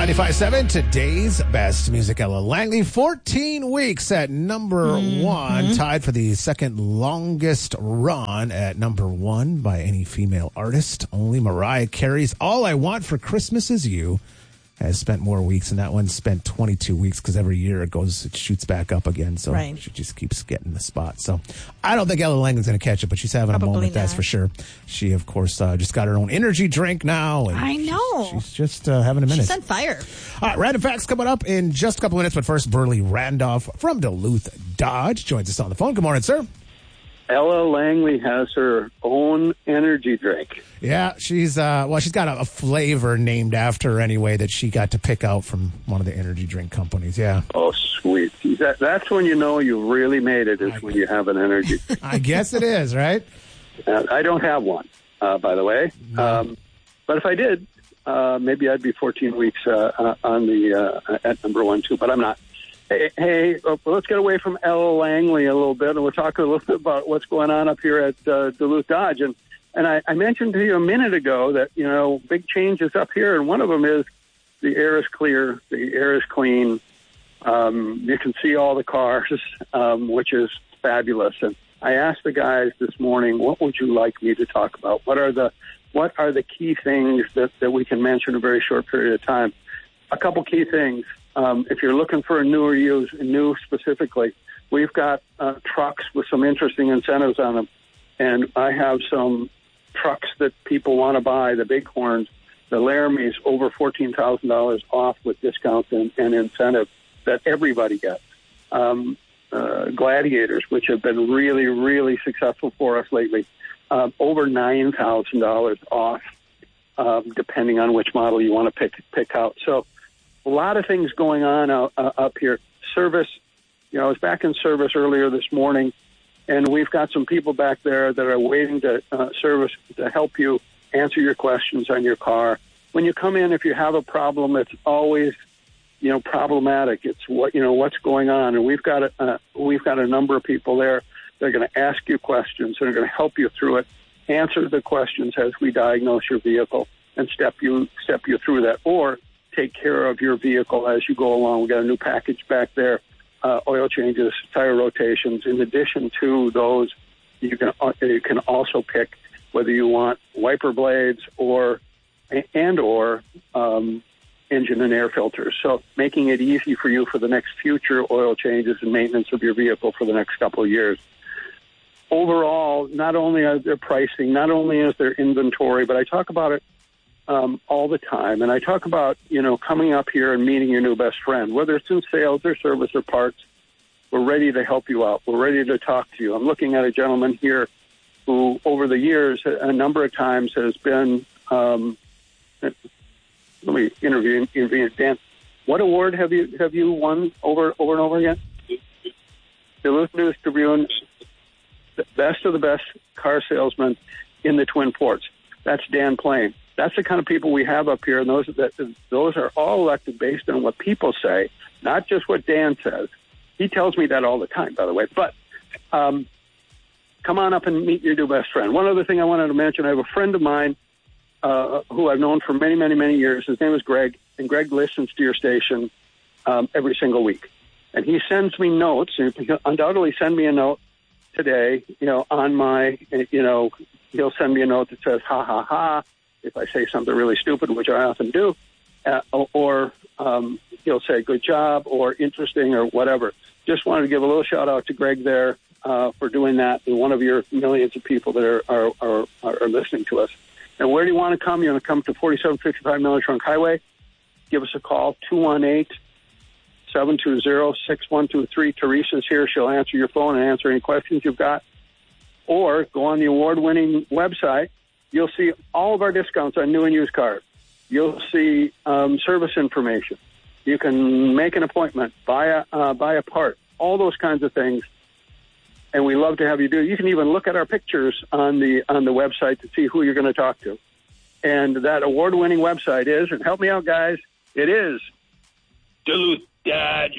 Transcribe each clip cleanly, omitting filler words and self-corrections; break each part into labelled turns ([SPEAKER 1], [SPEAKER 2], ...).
[SPEAKER 1] 95.7, today's best music. Ella Langley, 14 weeks at number one, tied for the second longest run at number one by any female artist. Only Mariah Carey's All I Want for Christmas Is You has spent more weeks, and that one spent 22 weeks because every year it shoots back up again. So she just keeps getting the spot. So I don't think Ella Langley's going to catch it, but she's having a moment, that's for sure. She, of course, just got her own energy drink now. And
[SPEAKER 2] I know.
[SPEAKER 1] She's just having a minute.
[SPEAKER 2] She's on fire.
[SPEAKER 1] All right, random facts coming up in just a couple minutes, but first, Burley Randolph from Duluth Dodge joins us on the phone. Good morning, sir.
[SPEAKER 3] Ella Langley has her own energy drink.
[SPEAKER 1] Yeah, she's got a flavor named after her anyway that she got to pick out from one of the energy drink companies. Yeah.
[SPEAKER 3] Oh, sweet. That's when you know you really made it, is when you have an energy drink.
[SPEAKER 1] I guess it is, right?
[SPEAKER 3] I don't have one, by the way. No. But if I did, maybe I'd be 14 weeks on the at number one, too. But I'm not. Hey, let's get away from Ella Langley a little bit, and we'll talk a little bit about what's going on up here at Duluth Dodge. And I mentioned to you a minute ago that, big changes up here, and one of them is the air is clear, the air is clean. You can see all the cars, which is fabulous. And I asked the guys this morning, what would you like me to talk about? What are the key things that we can mention in a very short period of time? A couple key things. If you're looking for a new or used, new specifically, we've got trucks with some interesting incentives on them. And I have some trucks that people want to buy, the Bighorns, the Laramies, over $14,000 off with discounts and incentive that everybody gets. Gladiators, which have been really, really successful for us lately, over $9,000 off, depending on which model you want to pick out. So, a lot of things going on up here. Service, I was back in service earlier this morning, and we've got some people back there that are waiting to service to help you answer your questions on your car. When you come in, if you have a problem, it's always, problematic. It's what's going on, and we've got a number of people there that are going to ask you questions and are going to help you through it, answer the questions as we diagnose your vehicle, and step you through that, or take care of your vehicle as you go along. We got a new package back there, oil changes, tire rotations. In addition to those, you can also pick whether you want wiper blades or engine and air filters. So making it easy for you for the next future oil changes and maintenance of your vehicle for the next couple of years. Overall, not only are there pricing, not only is there inventory, but I talk about it all the time. And I talk about, coming up here and meeting your new best friend, whether it's in sales or service or parts. We're ready to help you out. We're ready to talk to you. I'm looking at a gentleman here who, over the years, a number of times has been, let me interview Dan. What award have you won over and over again? Duluth News Tribune, the best of the best car salesman in the Twin Ports. That's Dan Plain. That's the kind of people we have up here, and those are all elected based on what people say, not just what Dan says. He tells me that all the time, by the way. But come on up and meet your new best friend. One other thing I wanted to mention, I have a friend of mine who I've known for many, many, many years. His name is Greg, and Greg listens to your station every single week. And he sends me notes, and he'll undoubtedly send me a note today, on my, he'll send me a note that says, ha, ha, ha, if I say something really stupid, which I often do, or he'll say good job or interesting or whatever. Just wanted to give a little shout out to Greg there for doing that, and one of your millions of people that are listening to us. And where do you want to come? You want to come to 4755 Miller Trunk Highway? Give us a call, 218-720-6123. Teresa's here. She'll answer your phone and answer any questions you've got. Or go on the award-winning website. You'll see all of our discounts on new and used cars. You'll see service information. You can make an appointment, buy a part, all those kinds of things. And we love to have you do it. You can even look at our pictures on the website to see who you're going to talk to. And that award-winning website is, and help me out, guys, it is Duluth Dodge,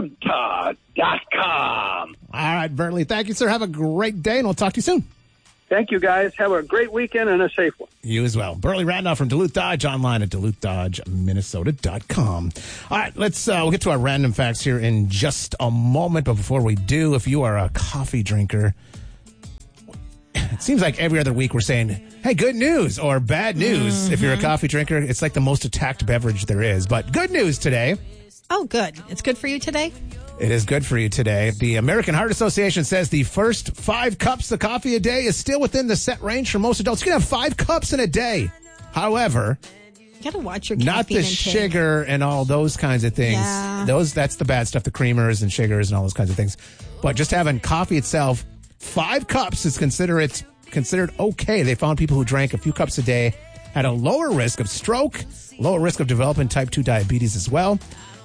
[SPEAKER 3] Minnesota.com.
[SPEAKER 1] All right, Burley. Thank you, sir. Have a great day, and we'll talk to you soon.
[SPEAKER 3] Thank you, guys. Have a great weekend and a safe one.
[SPEAKER 1] You as well. Burley Randolph from Duluth Dodge, online at DuluthDodgeMinnesota.com. All right, we'll get to our random facts here in just a moment. But before we do, if you are a coffee drinker, it seems like every other week we're saying, hey, good news or bad news. If you're a coffee drinker, it's like the most attacked beverage there is. But good news today.
[SPEAKER 2] Oh, good. It's good for you today?
[SPEAKER 1] It is good for you today. The American Heart Association says the first 5 cups of coffee a day is still within the set range for most adults. You can have 5 cups in a day. However,
[SPEAKER 2] you gotta watch your
[SPEAKER 1] not the
[SPEAKER 2] intake.
[SPEAKER 1] sugar and all those kinds of things.
[SPEAKER 2] Yeah.
[SPEAKER 1] That's the bad stuff, the creamers and sugars and all those kinds of things. But just having coffee itself, 5 cups is considered okay. They found people who drank a few cups a day had a lower risk of stroke, lower risk of developing type 2 diabetes as well.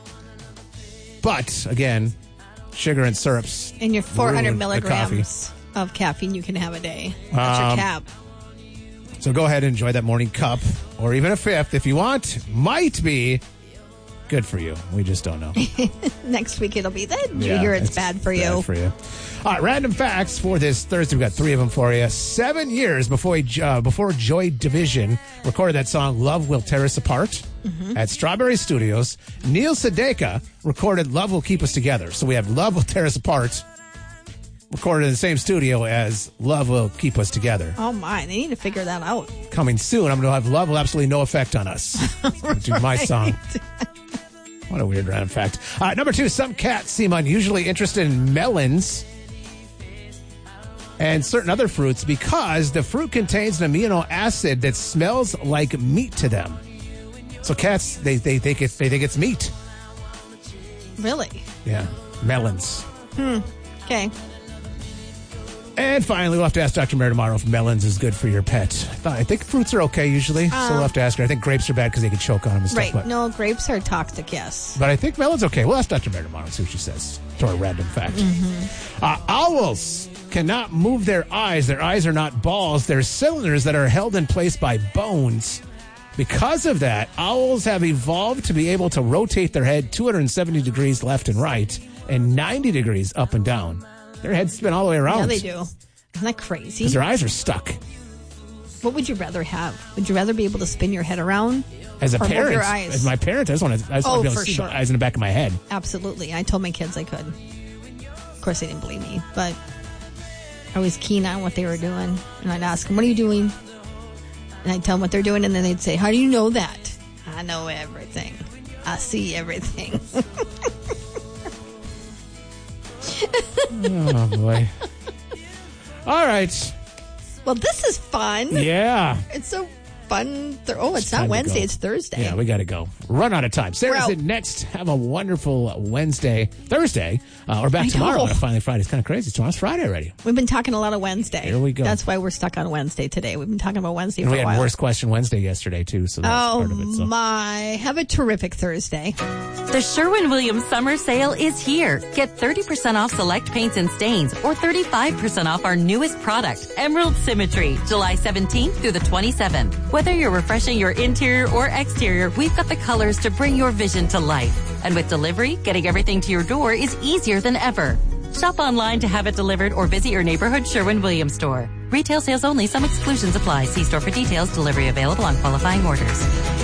[SPEAKER 1] But, again, sugar and syrups.
[SPEAKER 2] And your 400
[SPEAKER 1] ruin
[SPEAKER 2] milligrams of caffeine you can have a day. That's your cap.
[SPEAKER 1] So go ahead and enjoy that morning cup, or even a 5th if you want. Might be good for you. We just don't know.
[SPEAKER 2] Next week it'll be that. Junior, it's bad for you.
[SPEAKER 1] Bad for you. All right, random facts for this Thursday. We've got 3 of them for you. 7 years before Joy Division recorded that song "Love Will Tear Us Apart" at Strawberry Studios, Neil Sedaka recorded "Love Will Keep Us Together." So we have "Love Will Tear Us Apart" recorded in the same studio as "Love Will Keep Us Together."
[SPEAKER 2] Oh my, they need to figure that out.
[SPEAKER 1] Coming soon, I'm going to have "Love Will Absolutely No Effect on Us." Do my song. What a weird random fact. Number 2, some cats seem unusually interested in melons and certain other fruits because the fruit contains an amino acid that smells like meat to them. So cats, they think it's meat.
[SPEAKER 2] Really?
[SPEAKER 1] Yeah, melons.
[SPEAKER 2] Okay.
[SPEAKER 1] And finally, we'll have to ask Dr. Mary tomorrow if melons is good for your pet. I think fruits are okay usually, so we'll have to ask her. I think grapes are bad because they can choke on them and stuff.
[SPEAKER 2] Right.
[SPEAKER 1] But,
[SPEAKER 2] No, grapes are toxic, yes.
[SPEAKER 1] but I think melons okay. We'll ask Dr. Mary tomorrow and see what she says to our random fact. Owls cannot move their eyes. Their eyes are not balls. They're cylinders that are held in place by bones. Because of that, owls have evolved to be able to rotate their head 270 degrees left and right and 90 degrees up and down. Their heads spin all the way around.
[SPEAKER 2] Yeah, they do. Isn't that crazy?
[SPEAKER 1] Because their eyes are stuck.
[SPEAKER 2] What would you rather have? Would you rather be able to spin your head around?
[SPEAKER 1] As a
[SPEAKER 2] or move
[SPEAKER 1] parent,
[SPEAKER 2] your eyes?
[SPEAKER 1] as my parent, I just want to be able to
[SPEAKER 2] for
[SPEAKER 1] see
[SPEAKER 2] sure.
[SPEAKER 1] my eyes in the back of my head.
[SPEAKER 2] Absolutely. I told my kids I could. Of course, they didn't believe me, but I was keen on what they were doing. And I'd ask them, what are you doing? And I'd tell them what they're doing, and then they'd say, how do you know that? I know everything. I see everything.
[SPEAKER 1] Oh, boy. All right.
[SPEAKER 2] Well, this is fun.
[SPEAKER 1] Yeah.
[SPEAKER 2] It's so fun. It's
[SPEAKER 1] time
[SPEAKER 2] not
[SPEAKER 1] to
[SPEAKER 2] Wednesday.
[SPEAKER 1] go.
[SPEAKER 2] It's Thursday.
[SPEAKER 1] Yeah, we got to go. Run out of time. Sarah's
[SPEAKER 2] We're
[SPEAKER 1] in
[SPEAKER 2] out.
[SPEAKER 1] next. Have a wonderful Thursday. We're back
[SPEAKER 2] I
[SPEAKER 1] tomorrow
[SPEAKER 2] know.
[SPEAKER 1] on a Finally Friday. It's kind of crazy. Tomorrow's Friday already.
[SPEAKER 2] We've been talking a lot of Wednesday.
[SPEAKER 1] Here we go.
[SPEAKER 2] That's why we're stuck on Wednesday today. We've been talking about Wednesday
[SPEAKER 1] And
[SPEAKER 2] for
[SPEAKER 1] we
[SPEAKER 2] a
[SPEAKER 1] had
[SPEAKER 2] while.
[SPEAKER 1] Worst Question Wednesday yesterday, too. So that's part of it. So.
[SPEAKER 2] My. Have a terrific Thursday.
[SPEAKER 4] The Sherwin-Williams summer sale is here. Get 30% off select paints and stains or 35% off our newest product, Emerald Symmetry, July 17th through the 27th. Whether you're refreshing your interior or exterior, we've got the colors to bring your vision to life. And with delivery, getting everything to your door is easier than ever. Shop online to have it delivered or visit your neighborhood Sherwin-Williams store. Retail sales only. Some exclusions apply. See store for details. Delivery available on qualifying orders.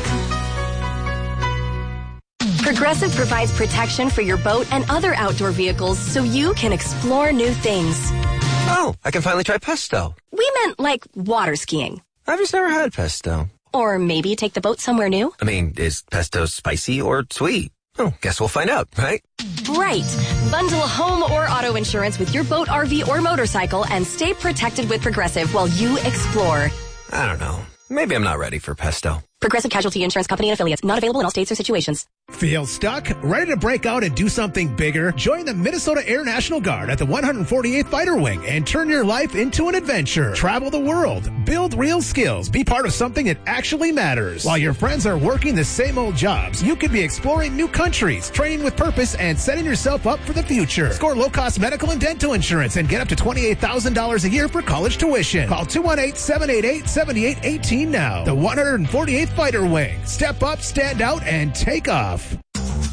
[SPEAKER 5] Progressive provides protection for your boat and other outdoor vehicles so you can explore new things.
[SPEAKER 6] Oh, I can finally try pesto.
[SPEAKER 5] We meant like water skiing.
[SPEAKER 6] I've just never had pesto.
[SPEAKER 5] Or maybe take the boat somewhere new.
[SPEAKER 6] I mean, is pesto spicy or sweet? Oh, guess we'll find out, right?
[SPEAKER 5] Right. Bundle home or auto insurance with your boat, RV, or motorcycle and stay protected with Progressive while you explore.
[SPEAKER 6] I don't know. Maybe I'm not ready for pesto.
[SPEAKER 5] Progressive Casualty Insurance Company and Affiliates. Not available in all states or situations.
[SPEAKER 1] Feel stuck? Ready to break out and do something bigger? Join the Minnesota Air National Guard at the 148th Fighter Wing and turn your life into an adventure. Travel the world, build real skills, be part of something that actually matters. While your friends are working the same old jobs, you could be exploring new countries, training with purpose, and setting yourself up for the future. Score low-cost medical and dental insurance and get up to $28,000 a year for college tuition. Call 218-788-7818 now. The 148th Fighter Wing. Step up, stand out, and take off.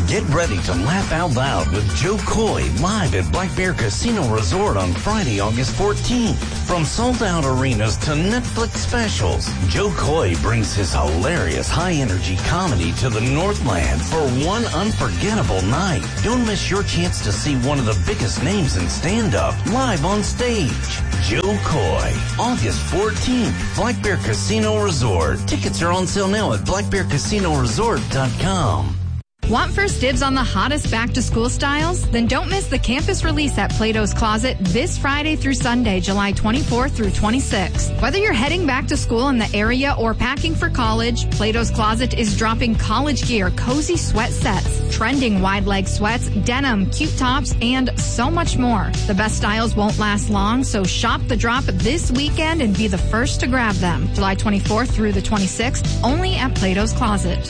[SPEAKER 7] Get ready to laugh out loud with Joe Coy live at Black Bear Casino Resort on Friday, August 14th. From sold-out arenas to Netflix specials, Joe Coy brings his hilarious high-energy comedy to the Northland for one unforgettable night. Don't miss your chance to see one of the biggest names in stand-up live on stage. Joe Coy, August 14th, Black Bear Casino Resort. Tickets are on sale now at blackbearcasinoresort.com.
[SPEAKER 8] Want first dibs on the hottest back-to-school styles? Then don't miss the campus release at Plato's Closet this Friday through Sunday, July 24th through 26th. Whether you're heading back to school in the area or packing for college, Plato's Closet is dropping college gear, cozy sweat sets, trending wide-leg sweats, denim, cute tops, and so much more. The best styles won't last long, so shop the drop this weekend and be the first to grab them. July 24th through the 26th, only at Plato's Closet.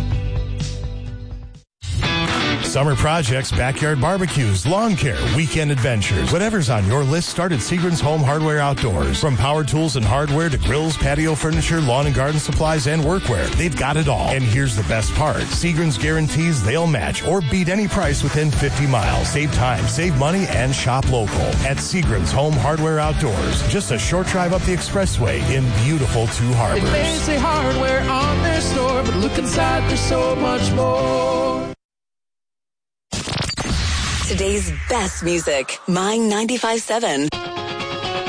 [SPEAKER 9] Summer projects, backyard barbecues, lawn care, weekend adventures. Whatever's on your list, start at Seagram's Home Hardware Outdoors. From power tools and hardware to grills, patio furniture, lawn and garden supplies, and workwear, they've got it all. And here's the best part. Seagram's guarantees they'll match or beat any price within 50 miles. Save time, save money, and shop local at Seagram's Home Hardware Outdoors. Just a short drive up the expressway in beautiful Two Harbors.
[SPEAKER 10] They may say hardware on their store, but look inside, there's so much more.
[SPEAKER 11] Today's best music, My 95.7.